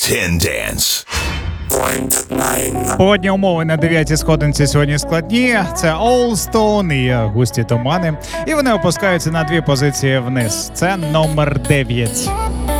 10 Dance. Погодні умови на 9-й сходинці сьогодні складні. Це All Stone і густі тумани. І вони опускаються на 2 позиції вниз. Це номер 9.